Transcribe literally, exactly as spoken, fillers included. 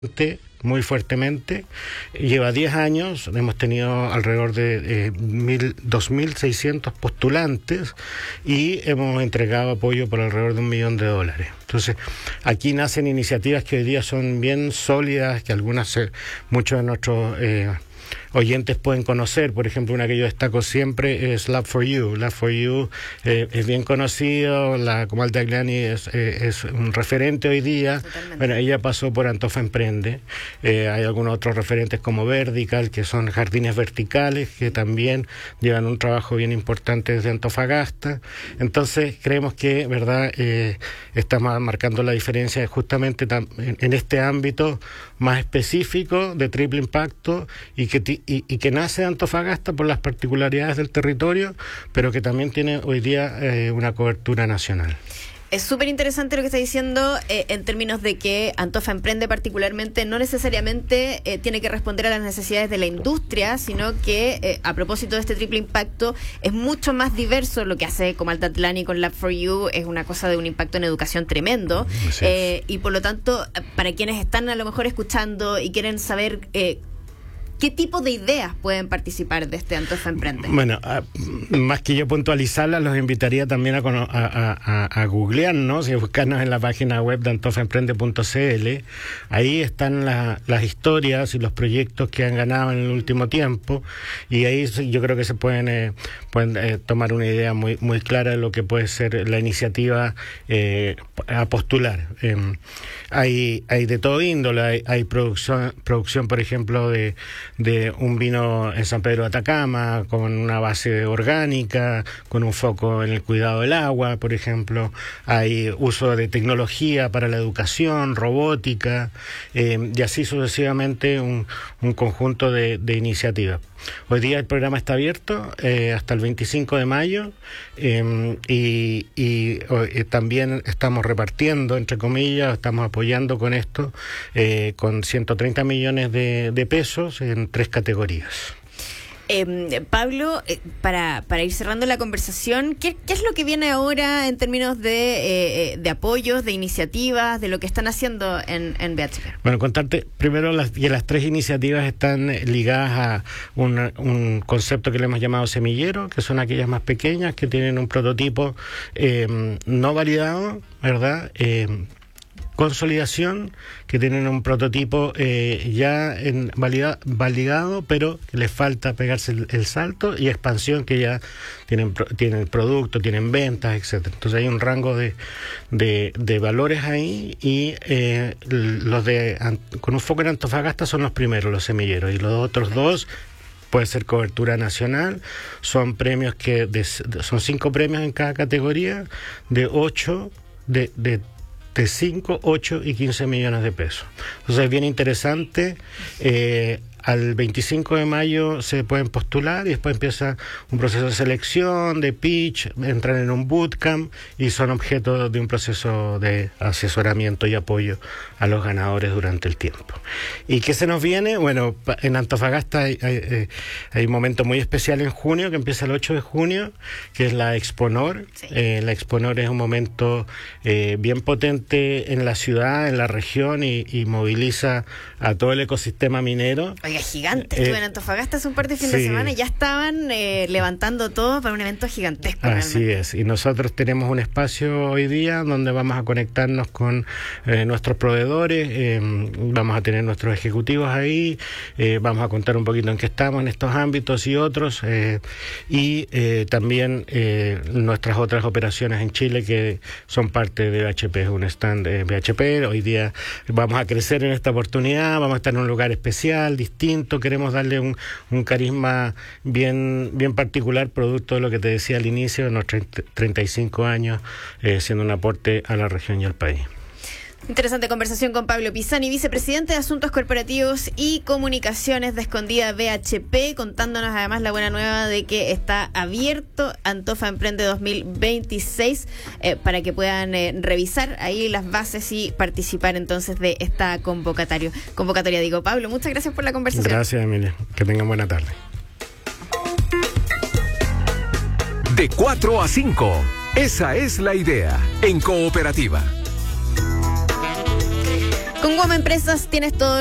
muy fuertemente. Lleva diez años, hemos tenido alrededor de eh, dos mil seiscientos postulantes y hemos entregado apoyo por alrededor de un millón de dólares. Entonces, aquí nacen iniciativas que hoy día son bien sólidas, que algunas, eh, muchos de nuestros eh, oyentes pueden conocer. Por ejemplo, una que yo destaco siempre es Lab for You. Lab for You eh, es bien conocido, la Comal Tagliani es, eh, es un referente hoy día. Totalmente. Bueno, ella pasó por Antofa Emprende. Eh, hay algunos otros referentes como Vertical, que son jardines verticales, que también llevan un trabajo bien importante desde Antofagasta. Entonces, creemos que, verdad, eh, estamos marcando la diferencia justamente tam- en, en este ámbito más específico de triple impacto y que t- Y, y que nace de Antofagasta por las particularidades del territorio, pero que también tiene hoy día eh, una cobertura nacional. Es súper interesante lo que está diciendo eh, en términos de que Antofa Emprende particularmente no necesariamente eh, tiene que responder a las necesidades de la industria, sino que eh, a propósito de este triple impacto es mucho más diverso. Lo que hace Comal Tagliani con Lab for You es una cosa de un impacto en educación tremendo, eh, y por lo tanto, para quienes están a lo mejor escuchando y quieren saber eh, ¿qué tipo de ideas pueden participar de este Antofa Emprende? Bueno, a, más que yo puntualizarlas, los invitaría también a, a, a, a googlearnos y a buscarnos en la página web de antofa emprende punto c l. Ahí están la, las historias y los proyectos que han ganado en el último tiempo, y ahí yo creo que se pueden, eh, pueden eh, tomar una idea muy, muy clara de lo que puede ser la iniciativa eh, a postular. Eh, hay, hay de todo índole, hay, hay producción, producción, por ejemplo, de de un vino en San Pedro de Atacama con una base orgánica, con un foco en el cuidado del agua, por ejemplo. Hay uso de tecnología para la educación, robótica, eh, y así sucesivamente un, un conjunto de, de iniciativas. Hoy día el programa está abierto eh, hasta el veinticinco de mayo, eh, y, y eh, también estamos repartiendo, entre comillas, estamos apoyando con esto, eh, con ciento treinta millones de, de pesos en tres categorías. Eh, Pablo, eh, para, para ir cerrando la conversación, ¿qué, qué es lo que viene ahora en términos de, eh, de apoyos, de iniciativas, de lo que están haciendo en, en B H P? Bueno, contarte primero las, que las tres iniciativas están ligadas a un, un concepto que le hemos llamado semillero, que son aquellas más pequeñas que tienen un prototipo eh, no validado, ¿verdad?, Eh, consolidación, que tienen un prototipo eh, ya en valida, validado, pero que les falta pegarse el, el salto, y expansión, que ya tienen, tienen producto, tienen ventas, etcétera. Entonces hay un rango de, de, de valores ahí, y eh, los de con un foco en Antofagasta son los primeros, los semilleros, y los otros dos puede ser cobertura nacional. Son premios que de, son cinco premios en cada categoría, de ocho, de, de de cinco, ocho y quince millones de pesos. Entonces es bien interesante. Eh, al veinticinco de mayo se pueden postular, y después empieza un proceso de selección, de pitch, entran en un bootcamp y son objeto de un proceso de asesoramiento y apoyo a los ganadores durante el tiempo. ¿Y qué se nos viene? Bueno, en Antofagasta hay, hay, hay un momento muy especial en junio, que empieza el ocho de junio, que es la Exponor. Sí. Eh, la Exponor es un momento eh, bien potente en la ciudad, en la región, y, y moviliza a todo el ecosistema minero. Oiga, gigante. Estuve eh, en Antofagasta hace un par de fines sí. de semana y ya estaban eh, levantando todo para un evento gigantesco. Así realmente. es. Y nosotros tenemos un espacio hoy día donde vamos a conectarnos con eh, nuestros proveedores, eh, vamos a tener nuestros ejecutivos ahí, eh, vamos a contar un poquito en qué estamos en estos ámbitos y otros, eh, y eh, también eh, nuestras otras operaciones en Chile que son parte de B H P, es un stand de B H P. Hoy día vamos a crecer en esta oportunidad, vamos a estar en un lugar especial, distinto. Queremos darle un, un carisma bien, bien particular, producto de lo que te decía al inicio, de nuestros treinta y cinco años, eh, siendo un aporte a la región y al país. Interesante conversación con Pablo Pisani, vicepresidente de Asuntos Corporativos y Comunicaciones de Escondida B H P, contándonos además la buena nueva de que está abierto Antofa Emprende dos mil veintiséis eh, para que puedan eh, revisar ahí las bases y participar entonces de esta convocatoria. Convocatoria, digo. Pablo, muchas gracias por la conversación. Gracias, Emilia. Que tengan buena tarde. De cuatro a cinco, esa es la idea en Cooperativa. Con Guama Empresas tienes todo